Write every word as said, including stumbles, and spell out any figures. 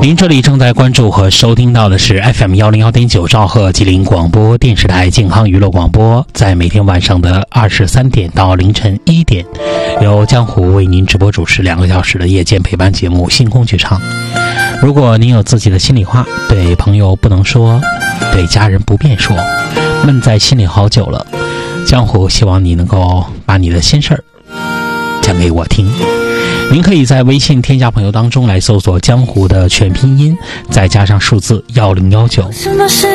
您这里正在关注和收听到的是 F M 一零一点九兆赫吉林广播电视台健康娱乐广播，在每天晚上的二十三点到凌晨一点，由江湖为您直播主持两个小时的夜间陪伴节目《星空剧场》。如果您有自己的心里话，对朋友不能说，对家人不便说，闷在心里好久了，江湖希望你能够把你的心事儿讲给我听。您可以在微信添加朋友当中来搜索江湖的全拼音，再加上数字一零一九。